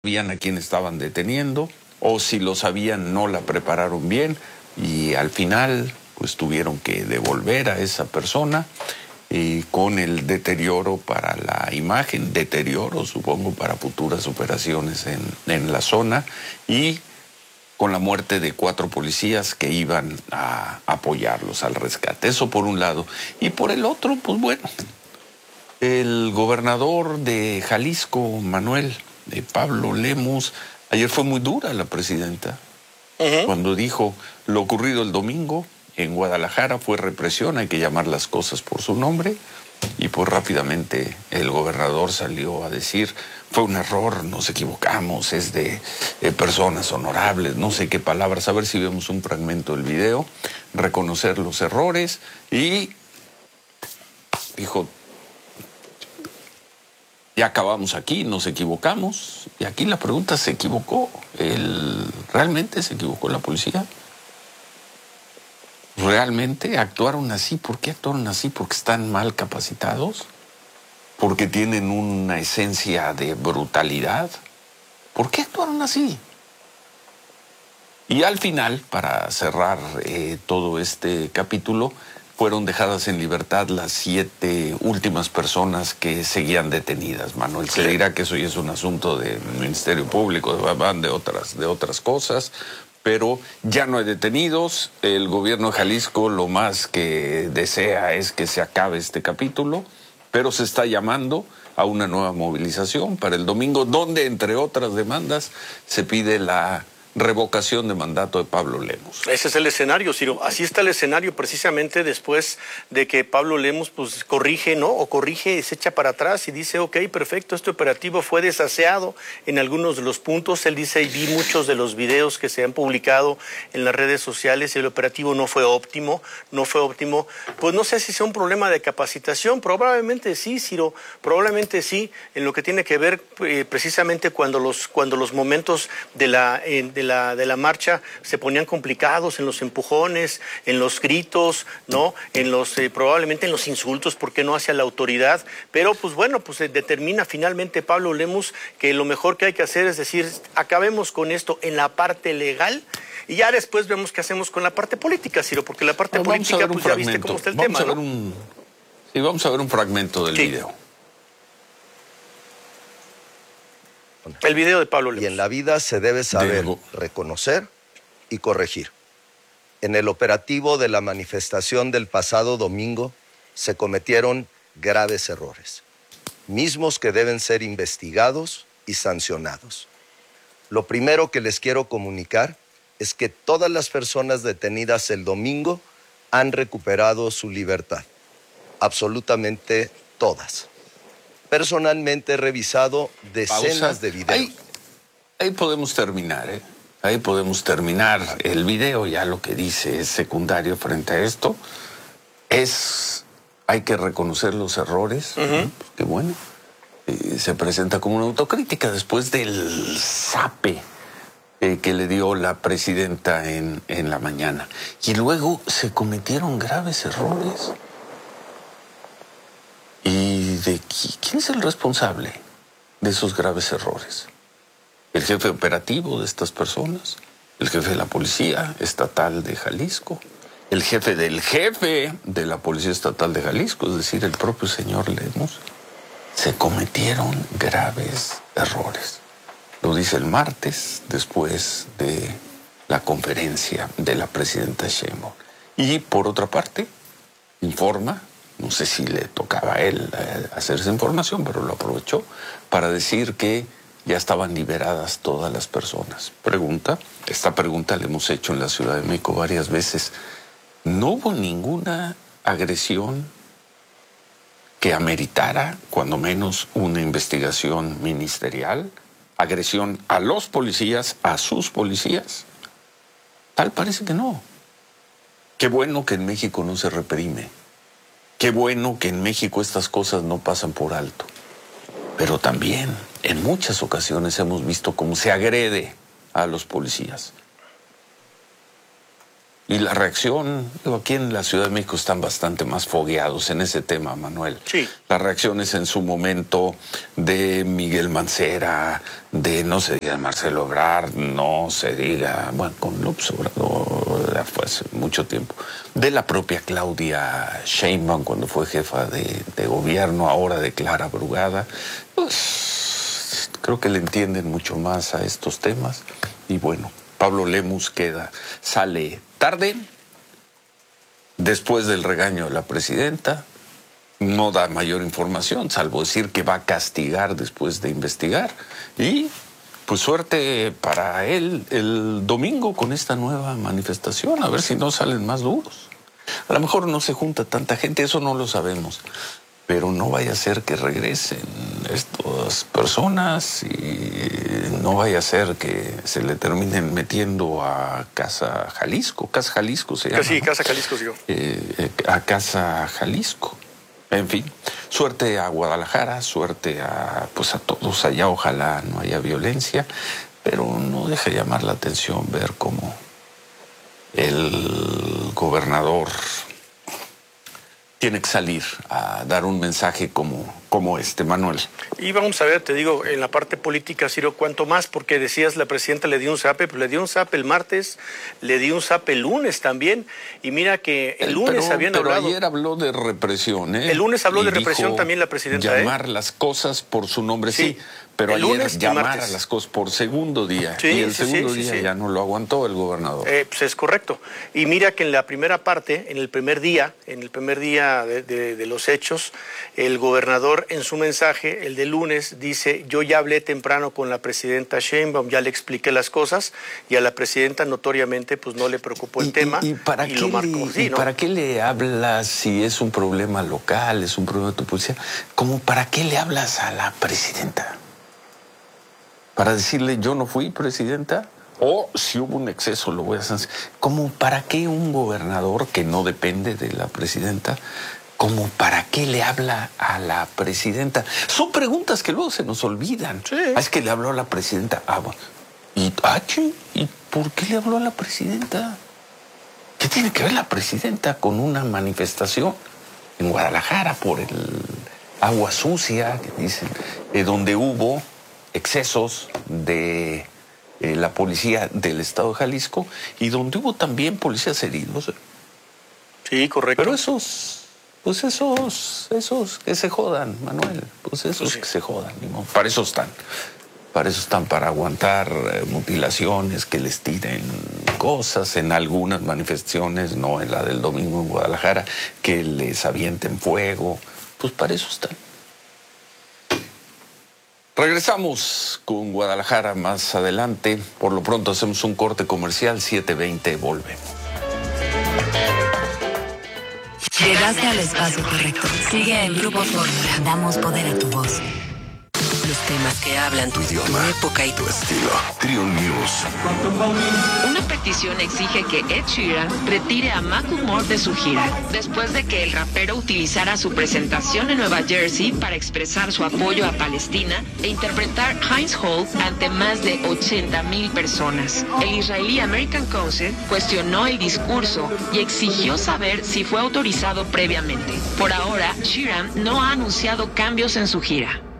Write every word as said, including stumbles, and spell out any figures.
sabían a quién estaban deteniendo, o si lo sabían no la prepararon bien y al final pues tuvieron que devolver a esa persona y con el deterioro para la imagen, deterioro supongo para futuras operaciones en, en la zona, y con la muerte de cuatro policías que iban a apoyarlos al rescate. Eso por un lado. Y por el otro, pues bueno, el gobernador de Jalisco, Manuel, de Pablo Lemus, ayer fue muy dura la presidenta, uh-huh. cuando dijo lo ocurrido el domingo en Guadalajara fue represión, hay que llamar las cosas por su nombre, y pues rápidamente el gobernador salió a decir, fue un error, nos equivocamos, es de eh, personas honorables, no sé qué palabras, a ver si vemos un fragmento del video, reconocer los errores, y dijo, ya acabamos aquí, nos equivocamos, y aquí la pregunta, ¿se equivocó? El, ¿Realmente se equivocó la policía? ¿Realmente actuaron así? ¿Por qué actuaron así? ¿Porque están mal capacitados? ¿Porque tienen una esencia de brutalidad? ¿Por qué actuaron así? Y al final, para cerrar eh, todo este capítulo, fueron dejadas en libertad las siete últimas personas que seguían detenidas. Manuel, se dirá que eso ya es un asunto del Ministerio Público, de, de, otras, de otras cosas, pero ya no hay detenidos. El gobierno de Jalisco lo más que desea es que se acabe este capítulo, pero se está llamando a una nueva movilización para el domingo, donde, entre otras demandas, se pide la revocación de mandato de Pablo Lemus. Ese es el escenario, Ciro. Así está el escenario precisamente después de que Pablo Lemus pues corrige, ¿no? O corrige, se echa para atrás y dice, ok, perfecto, este operativo fue desaseado en algunos de los puntos. Él dice, y vi muchos de los videos que se han publicado en las redes sociales, el operativo no fue óptimo, no fue óptimo. Pues no sé si sea un problema de capacitación, probablemente sí, Ciro, probablemente sí, en lo que tiene que ver eh, precisamente cuando los, cuando los momentos de la... Eh, de De la, de la marcha se ponían complicados en los empujones, en los gritos, ¿no? En los, eh, probablemente en los insultos, ¿por qué no hacia la autoridad? Pero pues bueno, pues se determina finalmente Pablo Lemus que lo mejor que hay que hacer es decir, acabemos con esto en la parte legal y ya después vemos qué hacemos con la parte política, Ciro, porque la parte bueno, política, pues ya viste cómo está el vamos tema, a ver ¿no? un, sí, vamos a ver un fragmento del sí. video. El video de Pablo Lemus. Y en la vida se debe saber Debo. reconocer y corregir. En el operativo de la manifestación del pasado domingo se cometieron graves errores, mismos que deben ser investigados y sancionados. Lo primero que les quiero comunicar es que todas las personas detenidas el domingo han recuperado su libertad. Absolutamente todas. Personalmente he revisado decenas Pausa. de videos. Ahí, ahí podemos terminar, ¿eh? Ahí podemos terminar el video, ya lo que dice es secundario frente a esto. Es, hay que reconocer los errores, uh-huh. ¿no? Pues qué bueno. Eh, se presenta como una autocrítica después del zape eh, que le dio la presidenta en, en la mañana. Y luego se cometieron graves errores. ¿Y de quién es el responsable de esos graves errores? ¿El jefe operativo de estas personas? ¿El jefe de la Policía Estatal de Jalisco? ¿El jefe del jefe de la Policía Estatal de Jalisco? Es decir, el propio señor Lemus. Se cometieron graves errores. Lo dice el martes, después de la conferencia de la presidenta Sheinbaum. Y, por otra parte, informa, no sé si le tocaba a él eh, hacer esa información, pero lo aprovechó para decir que ya estaban liberadas todas las personas. Pregunta, esta pregunta la hemos hecho en la Ciudad de México varias veces. ¿No hubo ninguna agresión que ameritara, cuando menos, una investigación ministerial? ¿Agresión a los policías, a sus policías? Tal parece que no. Qué bueno que en México no se reprime. Qué bueno que en México estas cosas no pasan por alto. Pero también, en muchas ocasiones hemos visto cómo se agrede a los policías. Y la reacción, digo, aquí en la Ciudad de México están bastante más fogueados en ese tema, Manuel. Sí. Las reacciones en su momento de Miguel Mancera, de no se diga Marcelo Ebrard, no se diga, bueno, con López Obrador ya fue hace mucho tiempo, de la propia Claudia Sheinbaum cuando fue jefa de, de gobierno, ahora de Clara Brugada, pues creo que le entienden mucho más a estos temas y bueno, Pablo Lemus queda, sale tarde, después del regaño de la presidenta, no da mayor información, salvo decir que va a castigar después de investigar. Y pues suerte para él el domingo con esta nueva manifestación, a ver si no salen más duros. A lo mejor no se junta tanta gente, eso no lo sabemos. Pero no vaya a ser que regresen estas personas y no vaya a ser que se le terminen metiendo a Casa Jalisco. Casa Jalisco se llama. Sí, ¿no? Casa Jalisco, digo. Eh, a Casa Jalisco. En fin, suerte a Guadalajara, suerte a, pues a todos allá. Ojalá no haya violencia, pero no deja llamar la atención ver cómo el gobernador tiene que salir a dar un mensaje como, como este, Manuel. Y vamos a ver, te digo, en la parte política, Ciro, cuanto más, porque decías la presidenta le dio un zape, pues le dio un zape el martes, le dio un zape el lunes también, y mira que el lunes pero, habían pero hablado... ayer habló de represión, ¿eh? El lunes habló y de represión dijo también la presidenta, llamar ¿eh? las cosas por su nombre, sí, Sí, pero el ayer lunes y llamar martes. a las cosas por segundo día, Sí, y el sí, segundo sí, sí, día sí. ya no lo aguantó el gobernador. Eh, pues es correcto. Y mira que en la primera parte, en el primer día, en el primer día de, de, de los hechos, el gobernador en su mensaje, el de lunes, dice, yo ya hablé temprano con la presidenta Sheinbaum, ya le expliqué las cosas, y a la presidenta notoriamente pues no le preocupó el ¿Y, tema y, y para, y qué lo marcó. le, Sí, y ¿no? para qué le hablas si es un problema local, es un problema de tu policía? ¿Cómo para qué le hablas a la presidenta? ¿Para decirle yo no fui presidenta? O si hubo un exceso lo voy a sancionar. ¿Cómo para qué un gobernador que no depende de la presidenta? ¿Cómo para qué le habla a la presidenta? Son preguntas que luego se nos olvidan. Sí. Ah, es que le habló a la presidenta. Ah, bueno. ¿Y, ah, che, ¿y por qué le habló a la presidenta? ¿Qué tiene que ver la presidenta con una manifestación en Guadalajara por el agua sucia, que dicen, eh, donde hubo excesos de eh, la policía del estado de Jalisco y donde hubo también policías heridos? Sí, correcto. Pero esos, pues esos, esos que se jodan, Manuel, pues esos Pues sí. que se jodan, ¿no? Para eso están. Para eso están, para aguantar eh, mutilaciones, que les tiren cosas en algunas manifestaciones, no en la del domingo en Guadalajara, que les avienten fuego. Pues para eso están. Regresamos con Guadalajara más adelante. Por lo pronto hacemos un corte comercial, siete veinte, volvemos. Llegaste al espacio correcto. Sigue en Grupo Fórmula. Damos poder a tu voz. Los temas que hablan tu idioma, tu época y tu estilo. Trio News. Una petición exige que Ed Sheeran retire a Macklemore de su gira, después de que el rapero utilizara su presentación en Nueva Jersey para expresar su apoyo a Palestina e interpretar Heinz Hall ante más de ochenta mil personas. El israelí American Council cuestionó el discurso y exigió saber si fue autorizado previamente. Por ahora, Sheeran no ha anunciado cambios en su gira.